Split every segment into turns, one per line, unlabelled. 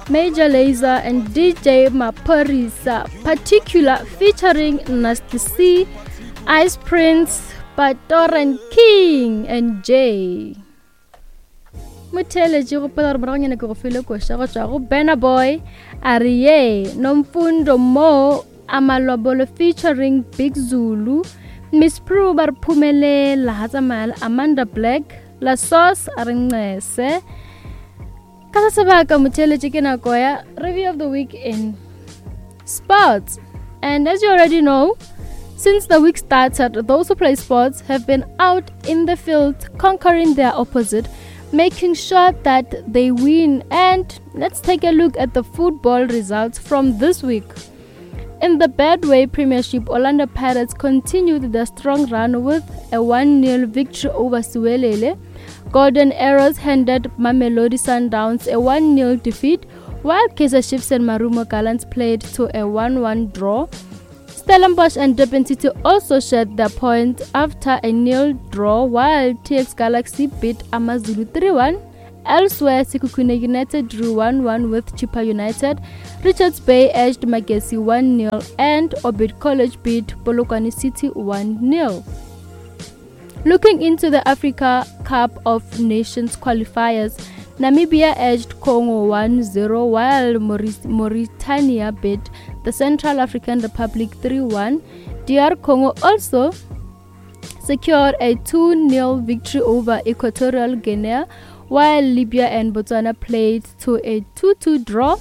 Major Lazer and DJ Maphorisa, Particular featuring Nasty C, Ice Prince, Patoran King, and Jay. Muteleji go pela re boranyana ke go file kwesha go tswa go Burna Boy, Ariye, Nomfundo Mo, Amalobolo featuring Big Zulu, Miss Prue bar phumelela hatsamala Amanda Black, La Sauce Aringese. Kasa sebaka muteleji ke nako ya review of the week in sports. And as you already know, since the week started, those who play sports have been out in the field conquering their opposite, making sure that they win. And let's take a look at the football results from this week. In the Betway Premiership, Orlando Pirates continued their strong run with a 1-0 victory over Siwelele. Golden Arrows handed Mamelodi Sundowns a 1-0 defeat, while Kaizer Chiefs and Marumo Gallants played to a 1-1 draw. Stellenbosch and Durban City also shared their points after a 0 draw, while TX Galaxy beat Amazulu 3-1. Elsewhere, Sekhukhune United drew 1-1 with Chippa United. Richards Bay edged Magesi 1-0, and Orbit College beat Polokwane City 1-0. Looking into the Africa Cup of Nations qualifiers, Namibia edged Congo 1-0, while Mauritania beat the Central African Republic 3-1. DR Congo also secured a 2-0 victory over Equatorial Guinea, while Libya and Botswana played to a 2-2 draw.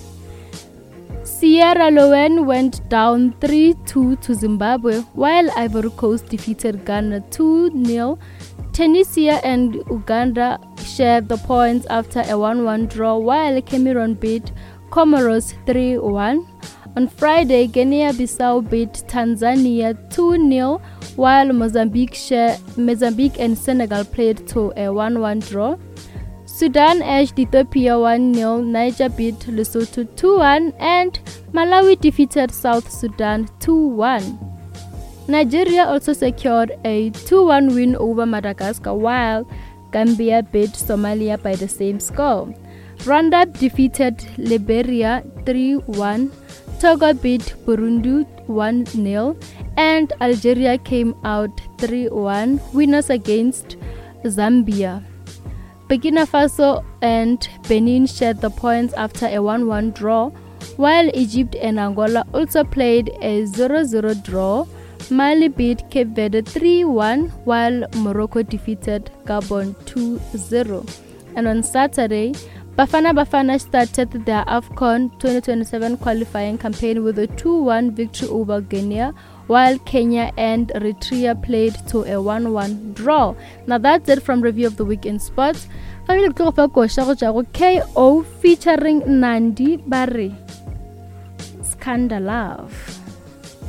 Sierra Leone went down 3-2 to Zimbabwe, while Ivory Coast defeated Ghana 2-0. Tunisia and Uganda shared the points after a 1-1 draw, while Cameroon beat Comoros 3-1. On Friday, Guinea-Bissau beat Tanzania 2-0, while Mozambique and Senegal played to a 1-1 draw. Sudan edged Ethiopia 1-0, Niger beat Lesotho 2-1, and Malawi defeated South Sudan 2-1. Nigeria also secured a 2-1 win over Madagascar, while Gambia beat Somalia by the same score. Rwanda defeated Liberia 3-1, Togo beat Burundi 1-0, and Algeria came out 3-1 winners against Zambia. Burkina Faso and Benin shared the points after a 1-1 draw, while Egypt and Angola also played a 0-0 draw. Mali beat Cape Verde 3-1, while Morocco defeated Gabon 2-0. And on Saturday, Bafana started their AFCON 2027 qualifying campaign with a 2-1 victory over Guinea, while Kenya and Eritrea played to a 1-1 draw. Now that's it from Review of the Week in Sports. I will go for KO featuring Nandi Barry. Scandalove.